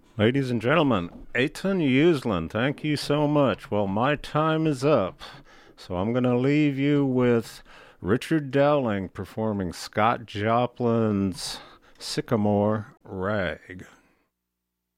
Ladies and gentlemen, Eitan Uslan, thank you so much. Well, my time is up, so I'm going to leave you with Richard Dowling performing Scott Joplin's Sycamore Rag.